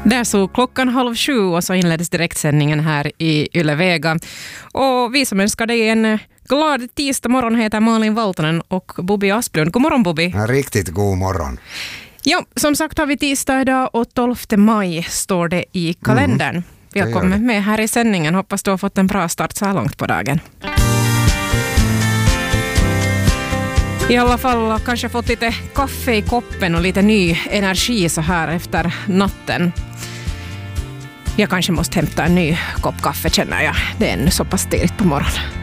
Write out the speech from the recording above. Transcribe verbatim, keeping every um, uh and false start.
Där så klockan halv sju och så inleddes direktsändningen här i Yle Vega. Och vi som önskar dig en glad tisdag morgon heter Malin Valtonen och Bobby Asplund. God morgon, Bobby. Ja, riktigt god morgon. Ja, som sagt har vi tisdag idag och tolfte maj står det i kalendern. Mm, vi har kommit med här i sändningen. Hoppas du har fått en bra start så här långt på dagen. I alla fall kanske fått lite kaffe i koppen och lite ny energi så här efter natten. Jag kanske måste hämta en ny kopp kaffe, känner jag. Det är ännu så pass tidigt på morgonen.